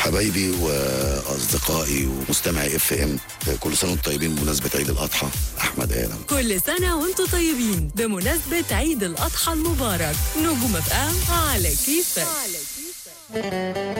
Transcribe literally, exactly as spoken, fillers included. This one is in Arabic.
حبايبي واصدقائي ومستمعي اف ام، كل سنه وانتم طيبين بمناسبه عيد الاضحى. احمد ادم. كل سنه وانتم طيبين بمناسبه عيد الاضحى المبارك. نجوم اف ام على كيفك.